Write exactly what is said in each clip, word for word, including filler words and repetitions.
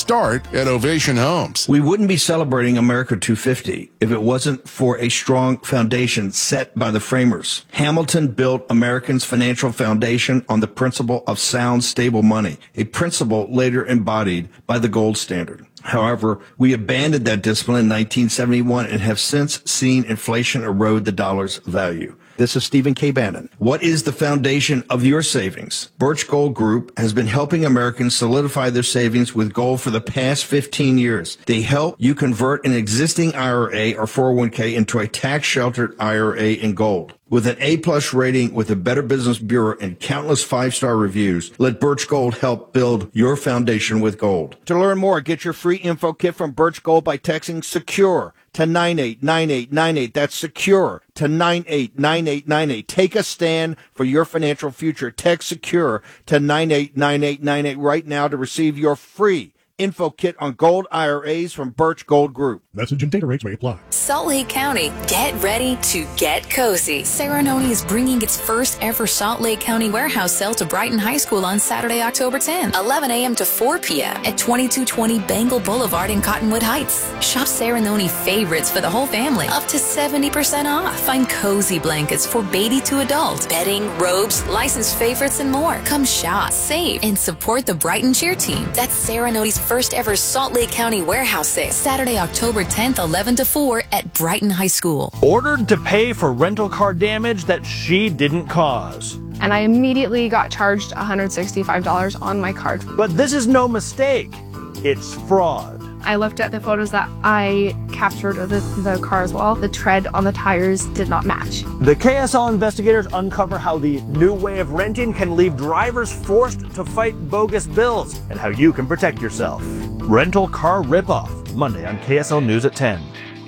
start at Ovation Homes. We wouldn't be celebrating America two fifty if it wasn't for a strong foundation set by the framers. Hamilton built Americans' financial foundation on the principle of sound, stable money, a principle later embodied by the gold standard. However, we abandoned that discipline in nineteen seventy-one and have since seen inflation erode the dollar's value. This is Stephen K. Bannon. What is the foundation of your savings? Birch Gold Group has been helping Americans solidify their savings with gold for the past fifteen years. They help you convert an existing I R A or four oh one k into a tax-sheltered I R A in gold. With an A-plus rating with the Better Business Bureau and countless five-star reviews, let Birch Gold help build your foundation with gold. To learn more, get your free info kit from Birch Gold by texting SECURE to nine eight nine eight nine eight. That's SECURE to nine eight nine eight nine eight. Take a stand for your financial future. Text SECURE to nine eight nine eight nine eight right now to receive your free info kit on gold I R As from Birch Gold Group. Message and data rates may apply. Salt Lake County, get ready to get cozy. Serenoni is bringing its first ever Salt Lake County warehouse sale to Brighton High School on Saturday, October tenth, eleven a.m. to four p.m. at twenty-two twenty Bengal Boulevard in Cottonwood Heights. Shop Serenoni favorites for the whole family, up to seventy percent off. Find cozy blankets for baby to adult, bedding, robes, licensed favorites, and more. Come shop, save, and support the Brighton cheer team. That's Serenoni's first ever Salt Lake County warehouse sale, Saturday, October tenth, eleven to four at Brighton High School. Ordered to pay for rental car damage that she didn't cause. And I immediately got charged one hundred sixty-five dollars on my card. But this is no mistake. It's fraud. I looked at the photos that I captured of the, the car as well. The tread on the tires did not match. The K S L investigators uncover how the new way of renting can leave drivers forced to fight bogus bills and how you can protect yourself. Rental car ripoff, Monday on K S L News at ten.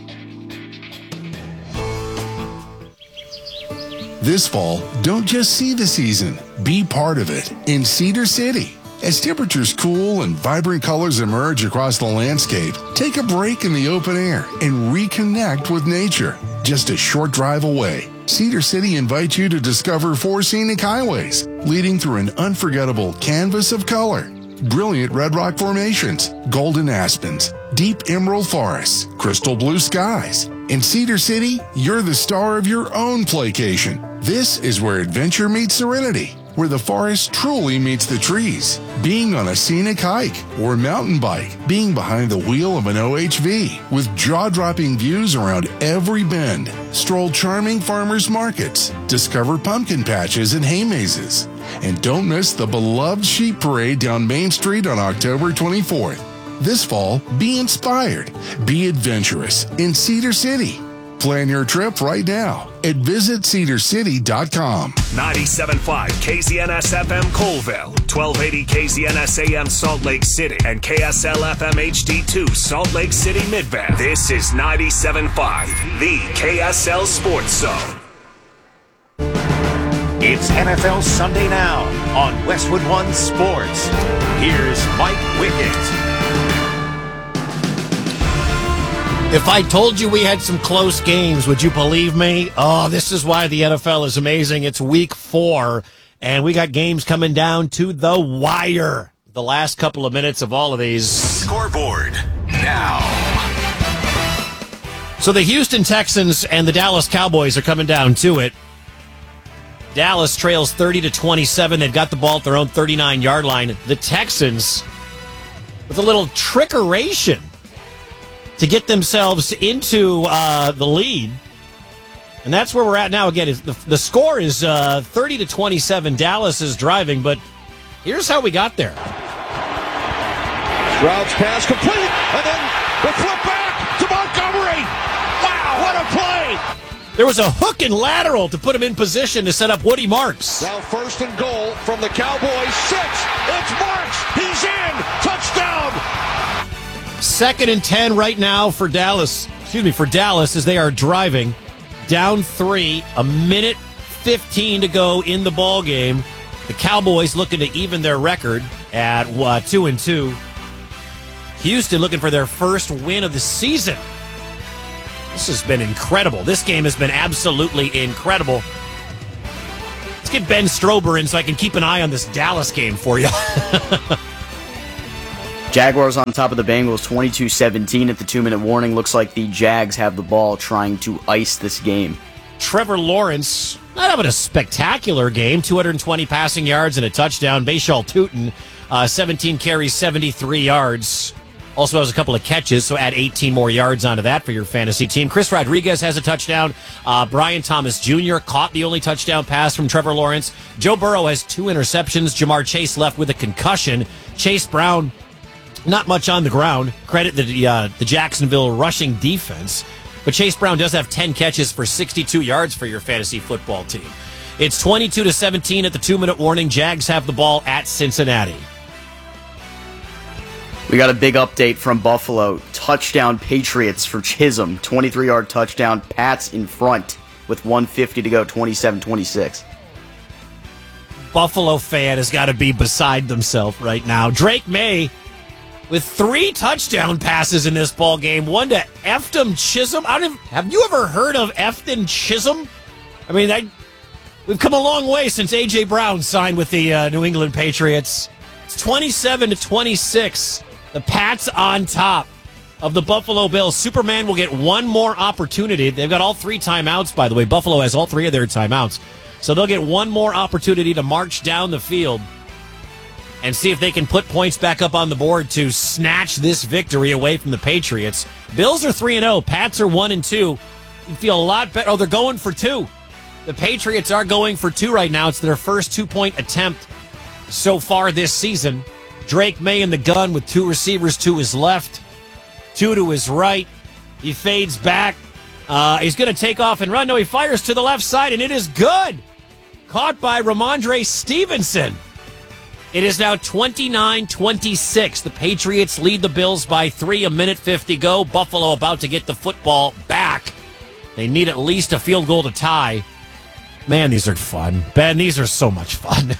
This fall, don't just see the season, be part of it in Cedar City. As temperatures cool and vibrant colors emerge across the landscape, take a break in the open air and reconnect with nature. Just a short drive away, Cedar City invites you to discover four scenic highways leading through an unforgettable canvas of color. Brilliant red rock formations, golden aspens, deep emerald forests, crystal blue skies. In Cedar City, you're the star of your own playcation. This is where adventure meets serenity, where the forest truly meets the trees. Being on a scenic hike or mountain bike, being behind the wheel of an O H V with jaw-dropping views around every bend. Stroll charming farmers markets, discover pumpkin patches and hay mazes. And don't miss the beloved sheep parade down Main Street on October twenty-fourth. This fall, be inspired, be adventurous in Cedar City. Plan your trip right now at visit cedar city dot com. ninety-seven point five K Z N S F M Colville, twelve eighty K Z N S A M Salt Lake City, and K S L F M H D two Salt Lake City Midvale. This is ninety-seven point five, the K S L Sports Zone. It's N F L Sunday Now on Westwood One Sports. Here's Mike Wickett. If I told you we had some close games, would you believe me? Oh, this is why the N F L is amazing. It's week four, and we got games coming down to the wire. The last couple of minutes of all of these. Scoreboard now. So the Houston Texans and the Dallas Cowboys are coming down to it. Dallas trails thirty to twenty-seven. They've got the ball at their own thirty-nine yard line. The Texans, with a little trickeration to get themselves into uh, the lead. And that's where we're at now. Again, the, the score is uh, thirty to twenty-seven. Dallas is driving, but here's how we got there. Stroud's pass complete, and then the flip back to Montgomery. Wow, what a play! There was a hook and lateral to put him in position to set up Woody Marks. Now first and goal from the Cowboys. Six. It's Marks. He's in. Touchdown. Second and ten right now for Dallas. Excuse me, for Dallas as they are driving. Down three, a minute fifteen to go in the ball game. The Cowboys looking to even their record at uh, two and two. Houston looking for their first win of the season. This has been incredible. This game has been absolutely incredible. Let's get Ben Strober in so I can keep an eye on this Dallas game for you. Jaguars on top of the Bengals, twenty-two seventeen at the two-minute warning. Looks like the Jags have the ball trying to ice this game. Trevor Lawrence, not having a spectacular game, two hundred twenty passing yards and a touchdown. Bashal Tutin, uh, seventeen carries, seventy-three yards. Also has a couple of catches, so add eighteen more yards onto that for your fantasy team. Chris Rodriguez has a touchdown. Uh, Brian Thomas Junior caught the only touchdown pass from Trevor Lawrence. Joe Burrow has two interceptions. Jamar Chase left with a concussion. Chase Brown, not much on the ground. Credit the uh, the Jacksonville rushing defense. But Chase Brown does have ten catches for sixty-two yards for your fantasy football team. It's twenty-two to seventeen at the two-minute warning. Jags have the ball at Cincinnati. We got a big update from Buffalo. Touchdown Patriots for Chisholm. twenty-three-yard touchdown. Pats in front with one fifty to go, twenty-seven twenty-six. Buffalo fan has got to be beside themselves right now. Drake May with three touchdown passes in this ball game. One to Efton Chisholm. I don't even, have you ever heard of Efton Chisholm? I mean, I, we've come a long way since A J. Brown signed with the uh, New England Patriots. It's twenty-seven to twenty-six. The Pats on top of the Buffalo Bills. Superman will get one more opportunity. They've got all three timeouts, by the way. Buffalo has all three of their timeouts. So they'll get one more opportunity to march down the field and see if they can put points back up on the board to snatch this victory away from the Patriots. Bills are three and oh. Pats are one and two. You feel a lot better. Oh, they're going for two. The Patriots are going for two right now. It's their first two-point attempt so far this season. Drake May in the gun with two receivers to his left, two to his right. He fades back. Uh, he's going to take off and run. No, he fires to the left side, and it is good. Caught by Ramondre Stevenson. It is now twenty-nine twenty-six. The Patriots lead the Bills by three, a minute fifty go. Buffalo about to get the football back. They need at least a field goal to tie. Man, these are fun. Ben, these are so much fun.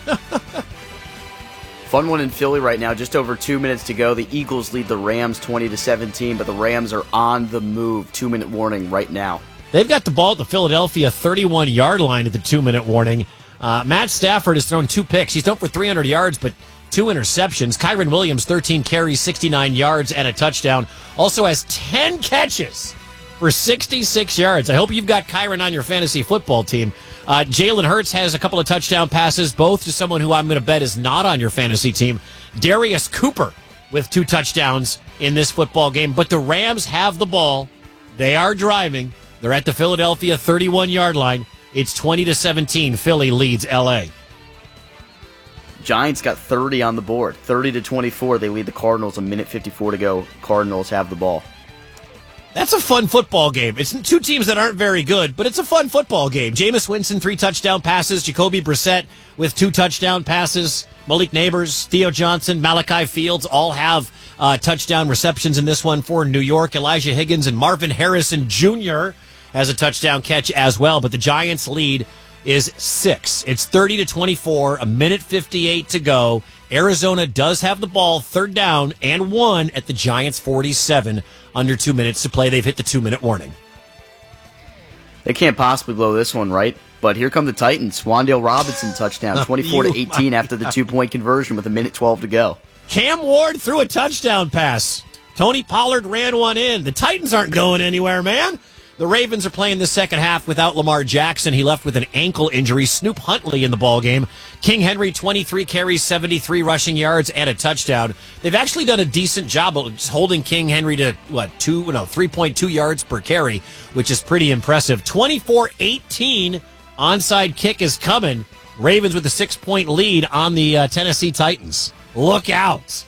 Fun one in Philly right now. Just over two minutes to go. The Eagles lead the Rams twenty to seventeen, but the Rams are on the move. Two-minute warning right now. They've got the ball at the Philadelphia thirty-one-yard line at the two-minute warning. Uh, Matt Stafford has thrown two picks. He's thrown for three hundred yards, but two interceptions. Kyron Williams, thirteen carries, sixty-nine yards, and a touchdown. Also has ten catches for sixty-six yards. I hope you've got Kyron on your fantasy football team. Uh, Jalen Hurts has a couple of touchdown passes, both to someone who I'm going to bet is not on your fantasy team. Darius Cooper with two touchdowns in this football game. But the Rams have the ball. They are driving. They're at the Philadelphia thirty-one-yard line. It's twenty to seventeen. Philly leads L A. Giants got thirty on the board. thirty to twenty-four. They lead the Cardinals. A minute fifty-four to go. Cardinals have the ball. That's a fun football game. It's two teams that aren't very good, but it's a fun football game. Jameis Winston, three touchdown passes. Jacoby Brissett with two touchdown passes. Malik Neighbors, Theo Johnson, Malachi Fields all have uh, touchdown receptions in this one for New York. Elijah Higgins and Marvin Harrison Junior has a touchdown catch as well, but the Giants' lead is six. It's thirty to twenty-four, a minute fifty-eight to go. Arizona does have the ball, third down and one at the Giants' forty-seven. Under two minutes to play. They've hit the two-minute warning. They can't possibly blow this one, right? But here come the Titans. Wandale Robinson touchdown, twenty-four to eighteen after the two-point conversion with a minute twelve to go. Cam Ward threw a touchdown pass. Tony Pollard ran one in. The Titans aren't going anywhere, man. The Ravens are playing the second half without Lamar Jackson. He left with an ankle injury. Snoop Huntley in the ballgame. King Henry, twenty-three carries, seventy-three rushing yards, and a touchdown. They've actually done a decent job of just holding King Henry to, what, two, no, three point two yards per carry, which is pretty impressive. twenty-four eighteen, onside kick is coming. Ravens with a six-point lead on the uh, Tennessee Titans. Look out.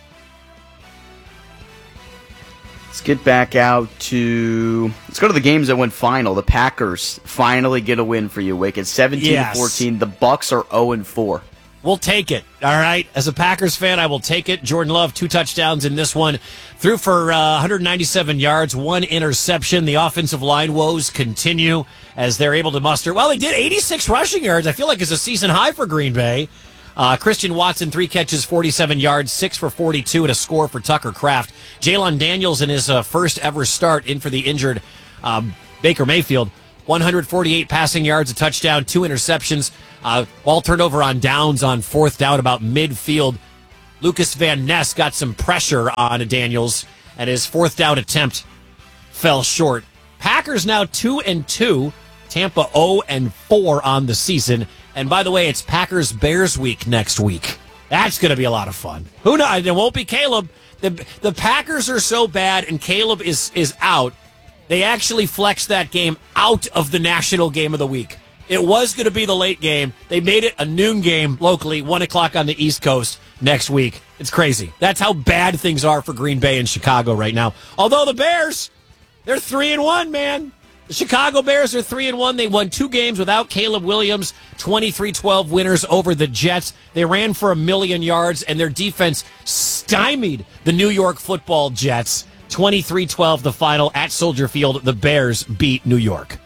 Let's get back out to... Let's go to the games that went final. The Packers finally get a win for you, Wicked. seventeen to fourteen. The Bucks are oh and four. We'll take it, all right? As a Packers fan, I will take it. Jordan Love, two touchdowns in this one. Threw for uh, one hundred ninety-seven yards, one interception. The offensive line woes continue as they're able to muster. Well, they did eighty-six rushing yards. I feel like it's a season high for Green Bay. Uh, Christian Watson, three catches, forty-seven yards, six for forty-two, and a score for Tucker Kraft. Jalen Daniels in his uh, first ever start in for the injured um, Baker Mayfield. one hundred forty-eight passing yards, a touchdown, two interceptions. Uh, ball turned over on downs on fourth down about midfield. Lucas Van Ness got some pressure on Daniels, and his fourth down attempt fell short. Packers now two and two. Tampa zero and four on the season. And by the way, it's Packers Bears week next week. That's going to be a lot of fun. Who knows? It won't be Caleb. The the Packers are so bad, and Caleb is is out. They actually flexed that game out of the national game of the week. It was going to be the late game. They made it a noon game locally, one o'clock on the East Coast next week. It's crazy. That's how bad things are for Green Bay and Chicago right now. Although the Bears, they're three and one, man. The Chicago Bears are three and one. They won two games without Caleb Williams, twenty-three twelve winners over the Jets. They ran for a million yards, and their defense stymied the New York Football Jets. twenty-three twelve the final at Soldier Field. The Bears beat New York.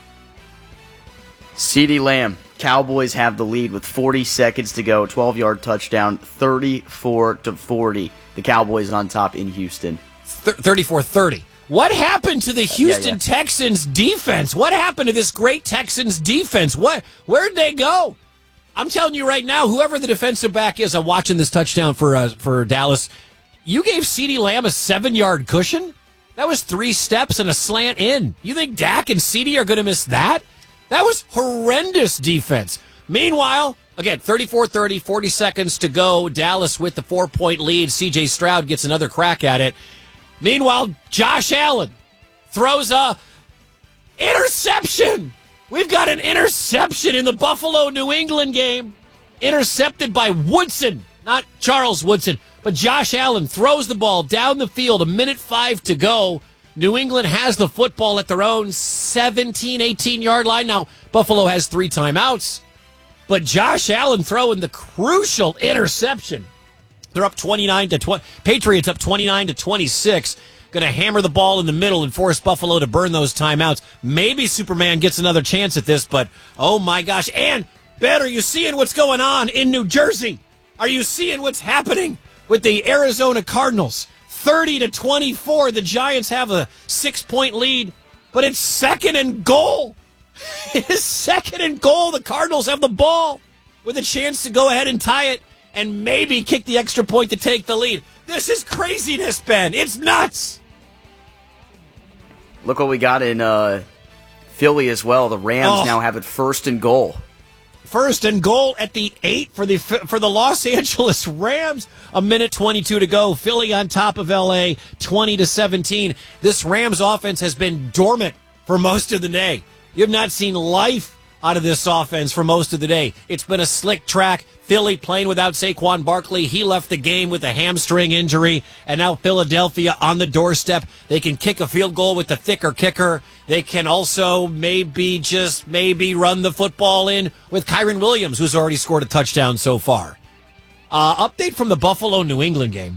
CeeDee Lamb, Cowboys have the lead with forty seconds to go. twelve-yard touchdown, thirty-four to forty. The Cowboys on top in Houston. thirty-four thirty. What happened to the Houston yeah, yeah. Texans defense? What happened to this great Texans defense? What? Where'd they go? I'm telling you right now, whoever the defensive back is, I'm watching this touchdown for uh, for Dallas. You gave CeeDee Lamb a seven-yard cushion? That was three steps and a slant in. You think Dak and CeeDee are going to miss that? That was horrendous defense. Meanwhile, again, thirty-four thirty, forty seconds to go. Dallas with the four-point lead. C J Stroud gets another crack at it. Meanwhile, Josh Allen throws a interception. We've got an interception in the Buffalo-New England game. Intercepted by Woodson, not Charles Woodson, but Josh Allen throws the ball down the field, a minute five to go. New England has the football at their own seventeen, eighteen-yard line. Now, Buffalo has three timeouts, but Josh Allen throwing the crucial interception. They're up twenty-nine to twenty. Patriots up twenty-nine to twenty-six. Going to hammer the ball in the middle and force Buffalo to burn those timeouts. Maybe Superman gets another chance at this, but oh my gosh. And, Ben, are you seeing what's going on in New Jersey? Are you seeing what's happening with the Arizona Cardinals? thirty to twenty-four. The Giants have a six-point lead, but it's second and goal. It is second and goal. The Cardinals have the ball with a chance to go ahead and tie it and maybe kick the extra point to take the lead. This is craziness, Ben. It's nuts. Look what we got in uh, Philly as well. The Rams oh. now have it first and goal. First and goal at the eight for the for the Los Angeles Rams. A minute twenty-two to go. Philly on top of L A, twenty to seventeen. This Rams offense has been dormant for most of the day. You have not seen life out of this offense for most of the day. It's been a slick track. Philly playing without Saquon Barkley. He left the game with a hamstring injury, and now Philadelphia on the doorstep. They can kick a field goal with the thicker kicker. They can also maybe just maybe run the football in with Kyren Williams, who's already scored a touchdown so far. Uh, update from the Buffalo-New England game.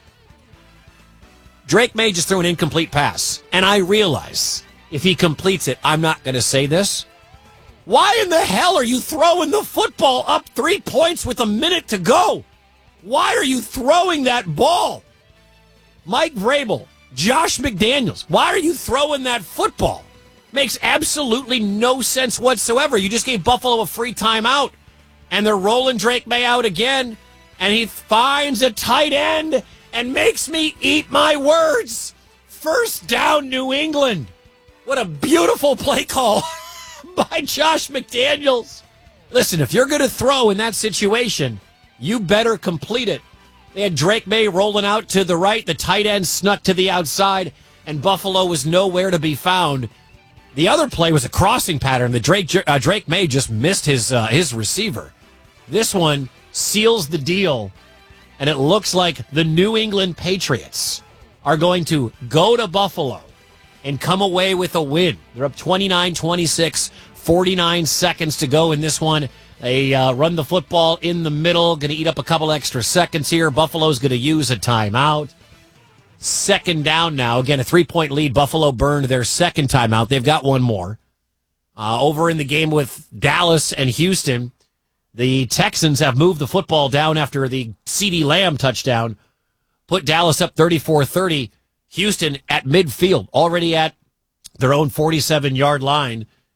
Drake May just threw an incomplete pass, and I realize if he completes it, I'm not going to say this. Why in the hell are you throwing the football up three points with a minute to go? Why are you throwing that ball? Mike Vrabel, Josh McDaniels, why are you throwing that football? Makes absolutely no sense whatsoever. You just gave Buffalo a free timeout, and they're rolling Drake May out again, and he finds a tight end and makes me eat my words. First down, New England. What a beautiful play call by Josh McDaniels. Listen, if you're going to throw in that situation, you better complete it. They had Drake May rolling out to the right. The tight end snuck to the outside, and Buffalo was nowhere to be found. The other play was a crossing pattern. The Drake uh, Drake May just missed his uh, his receiver. This one seals the deal, and it looks like the New England Patriots are going to go to Buffalo and come away with a win. They're up twenty-nine twenty-six, forty-nine seconds to go in this one. They uh, run the football in the middle, going to eat up a couple extra seconds here. Buffalo's going to use a timeout. Second down now. Again, a three-point lead. Buffalo burned their second timeout. They've got one more. Uh, over in the game with Dallas and Houston, the Texans have moved the football down after the CeeDee Lamb touchdown, put Dallas up thirty-four thirty. Houston at midfield, already at their own forty-seven-yard line.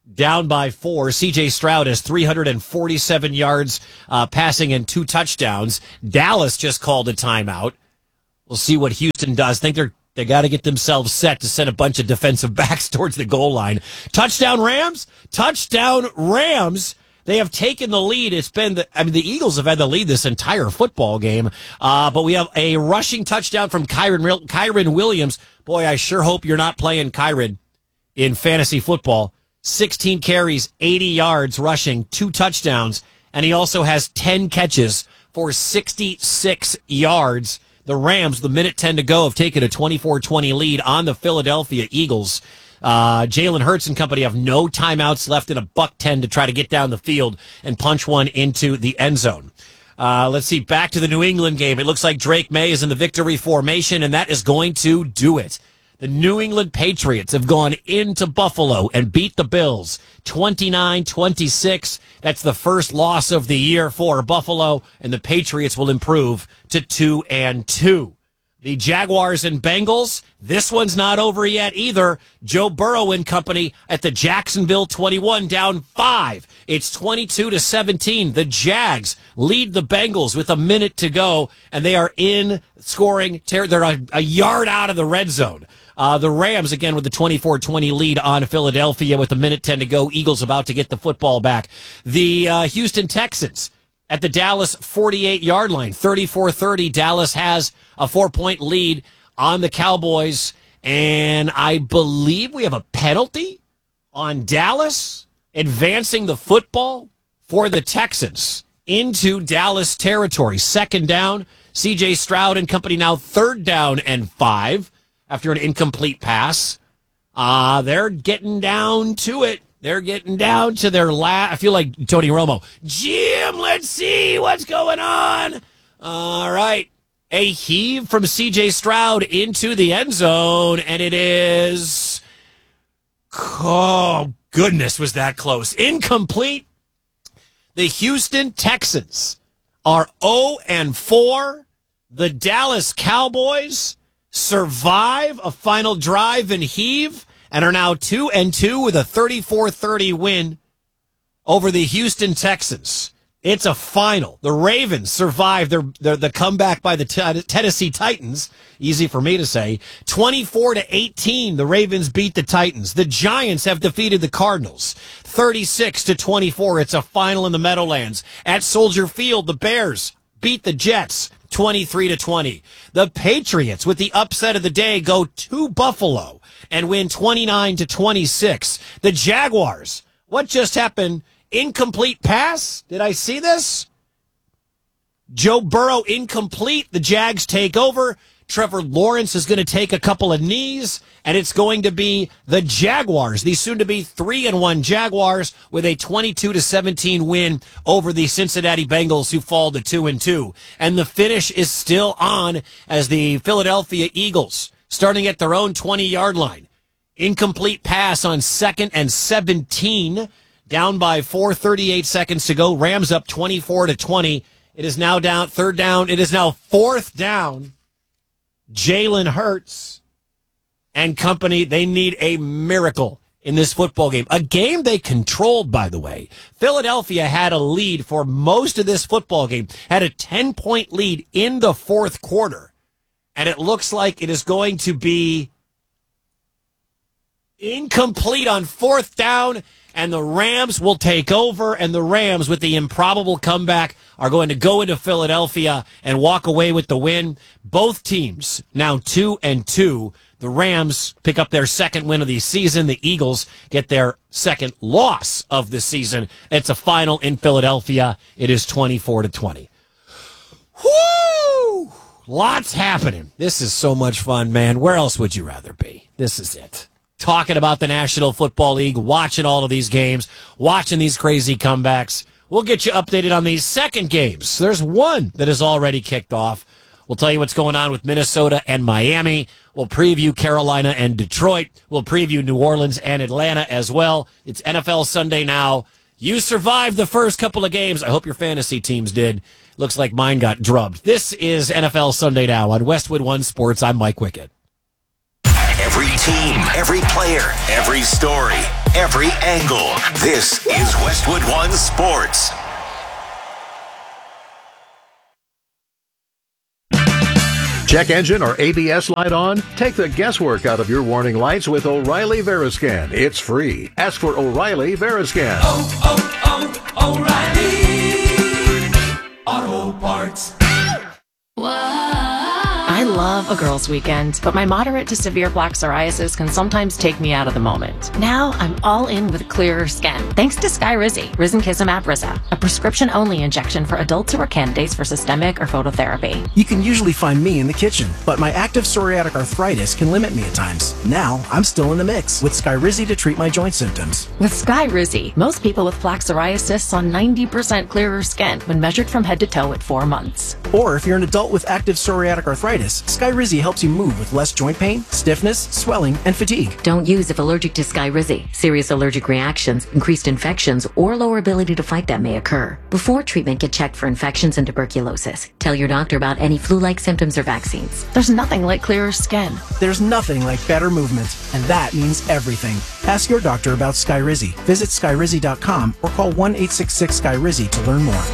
down by four. C J Stroud has three hundred forty-seven yards uh, passing and two touchdowns. Dallas just called a timeout. We'll see what Houston does. I think they're They got to get themselves set to send a bunch of defensive backs towards the goal line. Touchdown Rams! Touchdown Rams! They have taken the lead. It's been, the, I mean, the Eagles have had the lead this entire football game. Uh, but we have a rushing touchdown from Kyron, Kyron Williams. Boy, I sure hope you're not playing Kyron in fantasy football. sixteen carries, eighty yards rushing, two touchdowns. And he also has ten catches for sixty-six yards. The Rams, the minute ten to go, have taken a twenty-four twenty lead on the Philadelphia Eagles. Uh, Jalen Hurts and company have no timeouts left in a buck ten to try to get down the field and punch one into the end zone. Uh, let's see, back to the New England game. It looks like Drake May is in the victory formation, and that is going to do it. The New England Patriots have gone into Buffalo and beat the Bills twenty-nine twenty-six. That's the first loss of the year for Buffalo, and the Patriots will improve to two and two. The Jaguars and Bengals, this one's not over yet either. Joe Burrow and company at the Jacksonville twenty-one, down five. It's twenty-two to seventeen. The Jags lead the Bengals with a minute to go, and they are in scoring. Ter- they're a, a yard out of the red zone. Uh, the Rams, again, with the twenty-four twenty lead on Philadelphia with a minute ten to go. Eagles about to get the football back. The uh, Houston Texans at the Dallas forty-eight-yard line, thirty-four thirty. Dallas has a four-point lead on the Cowboys, and I believe we have a penalty on Dallas advancing the football for the Texans into Dallas territory. Second down, C J Stroud and company now third down and five after an incomplete pass. Uh, they're getting down to it. They're getting down to their last. I feel like Tony Romo. Jim, let's see what's going on. All right. A heave from C J Stroud into the end zone, and it is. Oh, goodness, was that close. Incomplete. The Houston Texans are oh and four. The Dallas Cowboys survive a final drive and heave, and are now two and two with a thirty-four thirty win over the Houston Texans. It's a final. The Ravens survived their, their the comeback by the t- Tennessee Titans. Easy for me to say. twenty-four to eighteen, the Ravens beat the Titans. The Giants have defeated the Cardinals. thirty-six to twenty-four. It's a final in the Meadowlands. At Soldier Field, the Bears beat the Jets. twenty-three to twenty. The Patriots, with the upset of the day, go to Buffalo and win twenty-nine to twenty-six. The Jaguars, what just happened? Incomplete pass? Did I see this? Joe Burrow incomplete. The Jags take over. Trevor Lawrence is going to take a couple of knees, and it's going to be the Jaguars, the soon-to-be three and one Jaguars, with a twenty-two to seventeen win over the Cincinnati Bengals, who fall to two and two. And the finish is still on as the Philadelphia Eagles, starting at their own twenty-yard line. Incomplete pass on second and seventeen, down by four, thirty-eight seconds to go. Rams up twenty-four to twenty. It is now down, third down. It is now fourth down. Jalen Hurts and company, they need a miracle in this football game. A game they controlled, by the way. Philadelphia had a lead for most of this football game, had a ten-point lead in the fourth quarter, and it looks like it is going to be incomplete on fourth down, and the Rams will take over, and the Rams, with the improbable comeback, are going to go into Philadelphia and walk away with the win. Both teams now two and two. The Rams pick up their second win of the season. The Eagles get their second loss of the season. It's a final in Philadelphia. It is twenty-four to twenty. Woo! Lots happening. This is so much fun, man. Where else would you rather be? This is it. Talking about the National Football League, watching all of these games, watching these crazy comebacks. We'll get you updated on these second games. There's one that has already kicked off. We'll tell you what's going on with Minnesota and Miami. We'll preview Carolina and Detroit. We'll preview New Orleans and Atlanta as well. It's N F L Sunday now. You survived the first couple of games. I hope your fantasy teams did. Looks like mine got drubbed. This is N F L Sunday now on Westwood One Sports. I'm Mike Wickett. Every team, every player, every story, every angle. This is Westwood One Sports. Check engine or A B S light on? Take the guesswork out of your warning lights with O'Reilly Veriscan. It's free. Ask for O'Reilly Veriscan. Oh, oh, oh, O'Reilly Auto Parts. I love a girls' weekend, but my moderate to severe plaque psoriasis can sometimes take me out of the moment. Now I'm all in with clearer skin, thanks to Skyrizi, Risankizumab Riza, a prescription-only injection for adults who are candidates for systemic or phototherapy. You can usually find me in the kitchen, but my active psoriatic arthritis can limit me at times. Now I'm still in the mix with Skyrizi to treat my joint symptoms. With Skyrizi, most people with plaque psoriasis saw ninety percent clearer skin when measured from head to toe at four months. Or if you're an adult with active psoriatic arthritis, Skyrizi helps you move with less joint pain, stiffness, swelling, and fatigue. Don't use if allergic to Skyrizi. Serious allergic reactions, increased infections, or lower ability to fight them may occur. Before treatment, get checked for infections and tuberculosis. Tell your doctor about any flu-like symptoms or vaccines. There's nothing like clearer skin. There's nothing like better movement, and that means everything. Ask your doctor about Skyrizi. Visit Skyrizi dot com or call one eight six six Skyrizi to learn more.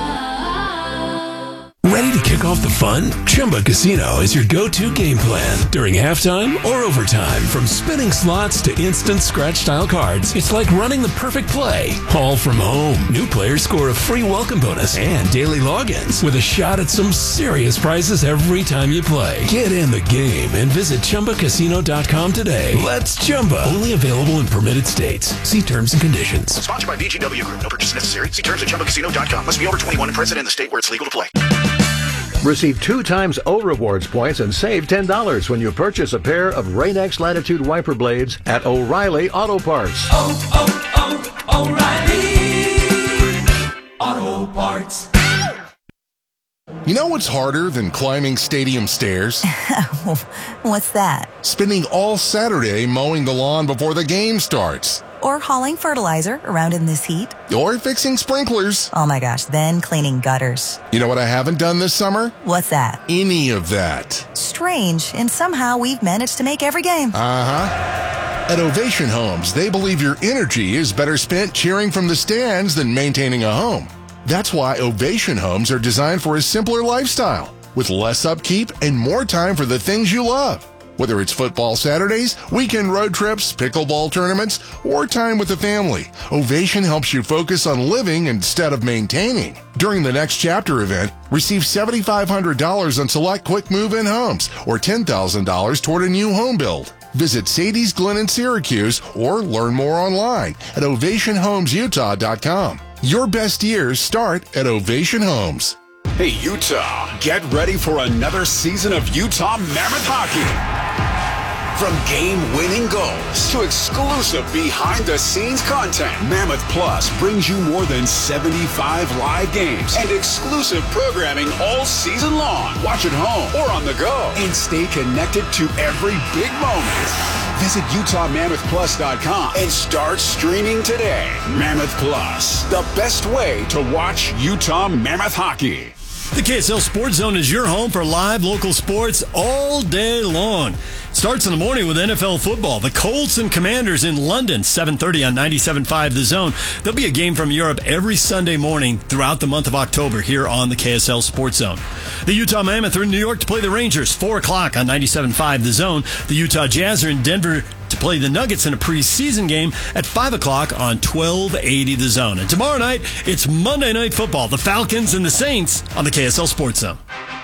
Ready to kick off the fun? Chumba Casino is your go-to game plan during halftime or overtime. From spinning slots to instant scratch-style cards, it's like running the perfect play. All from home. New players score a free welcome bonus and daily logins with a shot at some serious prizes every time you play. Get in the game and visit Chumba Casino dot com today. Let's Chumba. Only available in permitted states. See terms and conditions. Sponsored by V G W Group. No purchase necessary. See terms at Chumba Casino dot com. Must be over twenty-one and present in the state where it's legal to play. Receive two times O Rewards points and save ten dollars when you purchase a pair of Rain-X Latitude wiper blades at O'Reilly Auto Parts. Oh, oh, oh, O'Reilly Auto Parts. You know what's harder than climbing stadium stairs? What's that? Spending all Saturday mowing the lawn before the game starts. Or hauling fertilizer around in this heat. Or fixing sprinklers. Oh my gosh, then cleaning gutters. You know what I haven't done this summer? What's that? Any of that. Strange, and somehow we've managed to make every game. Uh-huh. At Ovation Homes, they believe your energy is better spent cheering from the stands than maintaining a home. That's why Ovation Homes are designed for a simpler lifestyle, with less upkeep and more time for the things you love. Whether it's football Saturdays, weekend road trips, pickleball tournaments, or time with the family, Ovation helps you focus on living instead of maintaining. During the Next Chapter event, receive seven thousand five hundred dollars on select quick move-in homes or ten thousand dollars toward a new home build. Visit Sadie's Glen in Syracuse or learn more online at ovation homes utah dot com. Your best years start at Ovation Homes. Hey, Utah, get ready for another season of Utah Mammoth Hockey. From game-winning goals to exclusive behind-the-scenes content, Mammoth Plus brings you more than seventy-five live games and exclusive programming all season long. Watch at home or on the go and stay connected to every big moment. Visit utah mammoth plus dot com and start streaming today. Mammoth Plus, the best way to watch Utah Mammoth Hockey. The K S L Sports Zone is your home for live local sports all day long. Starts in the morning with N F L football. The Colts and Commanders in London, seven thirty on ninety-seven point five The Zone. There'll be a game from Europe every Sunday morning throughout the month of October here on the K S L Sports Zone. The Utah Mammoth are in New York to play the Rangers, four o'clock on ninety-seven point five The Zone. The Utah Jazz are in Denver to play the Nuggets in a preseason game at five o'clock on twelve eighty The Zone. And tomorrow night, it's Monday Night Football, the Falcons and the Saints on the K S L Sports Zone.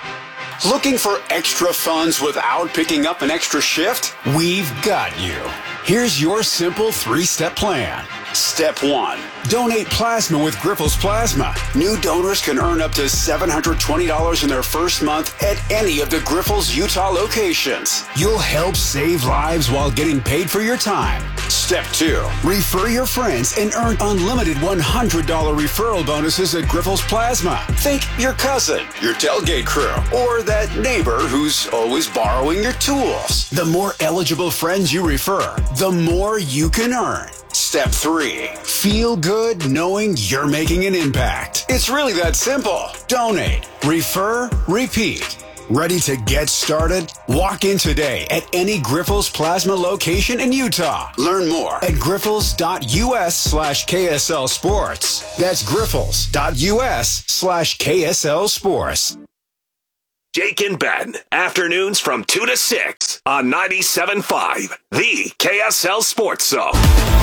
Looking for extra funds without picking up an extra shift? We've got you. Here's your simple three-step plan. Step one, donate plasma with Grifols Plasma. New donors can earn up to seven hundred twenty dollars in their first month at any of the Grifols Utah locations. You'll help save lives while getting paid for your time. Step two, refer your friends and earn unlimited one hundred dollars referral bonuses at Grifols Plasma. Think your cousin, your tailgate crew, or that neighbor who's always borrowing your tools. The more eligible friends you refer, the more you can earn. Step three, feel good knowing you're making an impact. It's really that simple. Donate, refer, repeat. Ready to get started? Walk in today at any Grifols Plasma location in Utah. Learn more at grifols.us slash KSL Sports. That's grifols.us slash KSL Sports. Jake and Ben, afternoons from two to six on ninety-seven point five, the K S L Sports Zone.